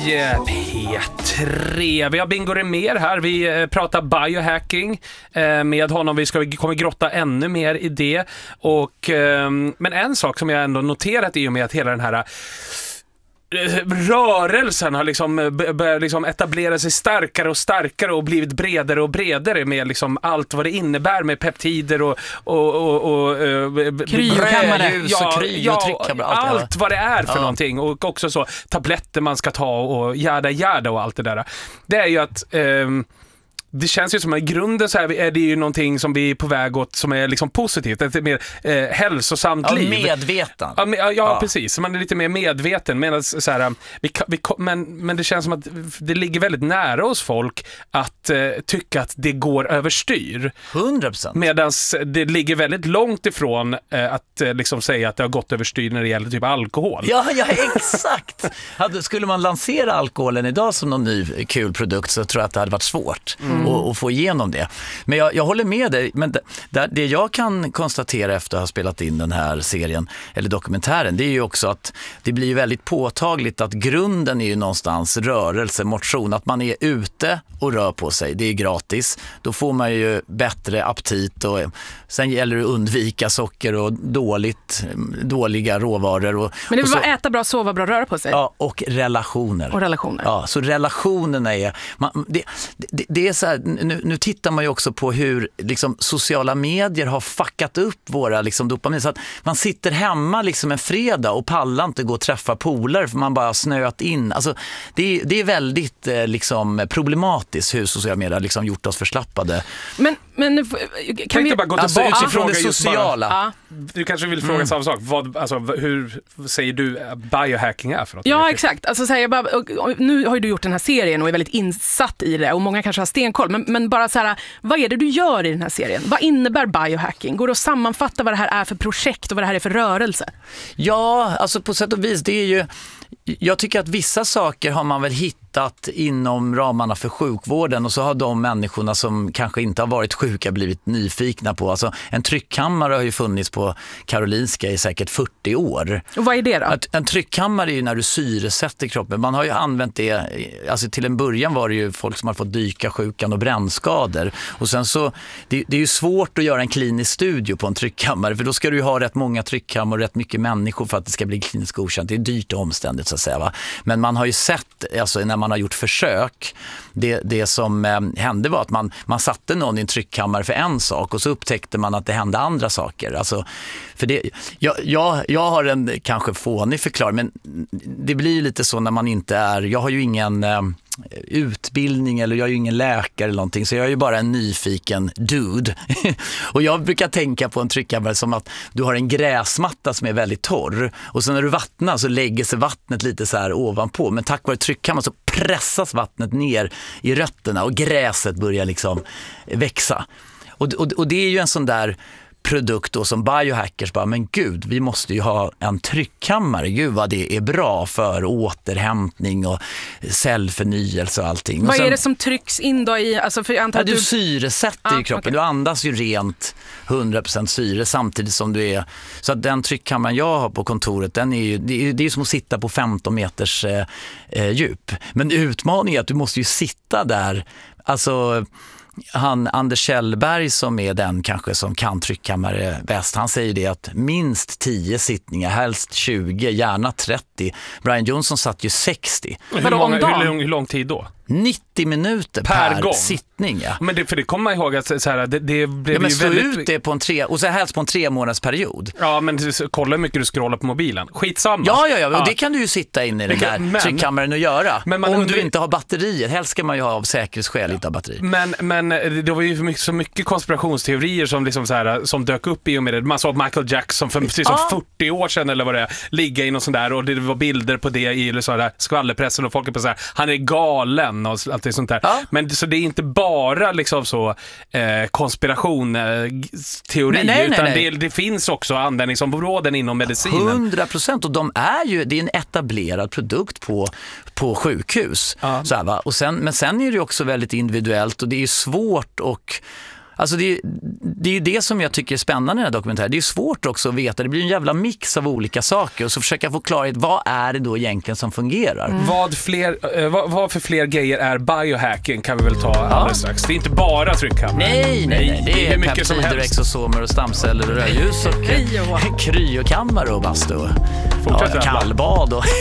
P3. Vi har Bingo Rimér här. Vi pratar biohacking med honom. Vi kommer grotta ännu mer i det. Men en sak som jag ändå noterat i och med att hela den här rörelsen har liksom etablera sig starkare och starkare och blivit bredare och bredare med liksom allt vad det innebär med peptider och kryokammare, allt vad det är för någonting, och också så tabletter man ska ta och jada och allt det där. Det är ju att det känns ju som att i grunden så är det ju någonting som vi är på väg åt som är liksom positivt, ett mer hälsosamt liv. Medveten. Ja, precis. Man är lite mer medveten. Men, så här, men det känns som att det ligger väldigt nära hos folk att tycka att det går överstyr. 100%. Medan det ligger väldigt långt ifrån att liksom säga att det har gått överstyr när det gäller typ alkohol. Ja, exakt. Skulle man lansera alkoholen idag som någon ny kul produkt så tror jag att det hade varit svårt att få igenom det. Men jag håller med dig. Men det jag kan konstatera efter att ha spelat in den här serien eller dokumentären, det är ju också att det blir väldigt påtagligt att grunden är ju någonstans rörelse, motion, att man är ute och rör på sig. Det är gratis. Då får man ju bättre aptit och sen gäller det att undvika socker och dåliga råvaror. Men det vill bara äta bra, sova bra, röra på sig. Ja, och relationer. Ja, så relationerna är... Det är så här, nu tittar man ju också på hur liksom, sociala medier har fuckat upp våra liksom, dopamin. Så att man sitter hemma liksom, en fredag och pallar inte gå och träffa polare för man bara snöat in. Alltså, det är väldigt liksom, problematiskt hur sociala medier liksom, gjort oss förslappade. Men kan vi bara gå tillbaka från det sociala? Du kanske vill fråga samma sak. Hur säger du biohacking är för något? Ja, exakt. Alltså, så här, nu har ju du gjort den här serien och är väldigt insatt i det och många kanske har stenkoll. Men bara så här, vad är det du gör i den här serien? Vad innebär biohacking? Går det att sammanfatta vad det här är för projekt och vad det här är för rörelse? Ja, alltså på sätt och vis, det är ju... Jag tycker att vissa saker har man väl hittat inom ramarna för sjukvården och så har de människorna som kanske inte har varit sjuka blivit nyfikna på. Alltså en tryckkammare har ju funnits på Karolinska i säkert 40 år. Och vad är det då? En tryckkammare är ju när du syresätter kroppen. Man har ju använt det, alltså till en början var det ju folk som har fått dykarsjukan och brännskador. Och sen så, det är ju svårt att göra en klinisk studie på en tryckkammare för då ska du ju ha rätt många tryckkammare och rätt mycket människor för att det ska bli kliniskt godkänt. Det är dyrt och omständigt så att säga, va? Men man har ju sett, alltså när man har gjort försök, det som hände var att man satte någon i en tryckkammare för en sak och så upptäckte man att det hände andra saker. Alltså, för det, jag har en kanske fånig förklaring, men det blir ju lite så när man inte är, jag har ju ingen utbildning eller jag är ju ingen läkare eller någonting, så jag är ju bara en nyfiken dude. Och jag brukar tänka på en tryckkammare som att du har en gräsmatta som är väldigt torr och sen när du vattnar så lägger sig vattnet lite så här ovanpå, men tack vare tryckkammaren så pressas vattnet ner i rötterna och gräset börjar liksom växa. Och det är ju en sån där produkt då som biohackers bara, men gud, vi måste ju ha en tryckkammare. Gud vad det är bra för återhämtning och cellförnyelse och allting. Vad och sen, är det som trycks in då i, alltså för jag antar att du syresätter i kroppen. Okay. Du andas ju rent 100% syre samtidigt som du är, så att den tryckkammaren jag har på kontoret, den är ju, det är som att sitta på 15 meters djup. Men utmaningen är att du måste ju sitta där, alltså Anders Kjellberg som är den kanske som kan tryckkammare bäst, han säger det att minst 10 sittningar, helst 20, gärna 30. Brian Johnson satt ju 60. Hur lång tid då? 90 minuter per gång. Sittning. Ja. Men det kommer man ihåg att så här, det blev men ju slå väldigt... ut det på och så helst på en 3 månaders period. Ja, men kolla hur mycket du scrollar på mobilen. Skitsamma. Ja. Och det kan du ju sitta in i den där tryckkammaren och göra. Men om du inte har batteriet. Helst ska man ju ha av säkerhetsskäl inte ha batteri. Men det var ju så mycket konspirationsteorier som liksom så här, som dök upp i och med det. Man såg Michael Jackson för precis som 40 år sedan eller vad det är, ligga i någon sån där, och det var bilder på det i så där skvallerpressen och folk är på så här, han är galen och allt det sånt där. Ja. Men så det är inte bara liksom så konspirationsteori utan det finns också användningsområden inom medicinen. 100%, och det är en etablerad produkt på sjukhus. Ja. Så här, va? Men sen är det också väldigt individuellt och det är svårt och Alltså det är ju det som jag tycker är spännande i den här dokumentären. Det är svårt också att veta. Det blir en jävla mix av olika saker och så försöka få klarhet. Vad är det då egentligen som fungerar? Vad för fler grejer är biohacking kan vi väl ta alldeles strax. Det är inte bara tryckkammare. Nej. Det är mycket som peptider, helst. exosomer och stamceller och rödljus och kryokammare och bastu. Fortsätt, kallbad och